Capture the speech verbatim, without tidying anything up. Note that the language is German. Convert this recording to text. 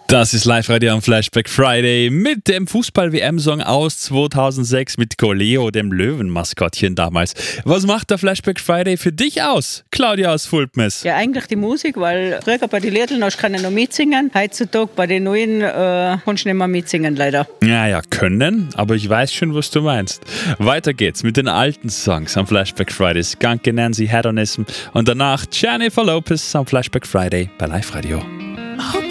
Das ist Live-Radio am Flashback Friday mit dem Fußball-W M-Song aus zweitausendsechs mit Goleo, dem Löwenmaskottchen damals. Was macht der Flashback Friday für dich aus, Claudia aus Fulpmes? Ja, eigentlich die Musik, weil früher bei den Liedern hast du noch mitsingen. Heutzutage bei den neuen äh, kannst du nicht mehr mitsingen, leider. Ja, ja, können, aber ich weiß schon, was du meinst. Weiter geht's mit den alten Songs am Flashback Friday. Skunky Nancy, Hedonism und danach Jennifer Lopez am Flashback Friday bei Live-Radio.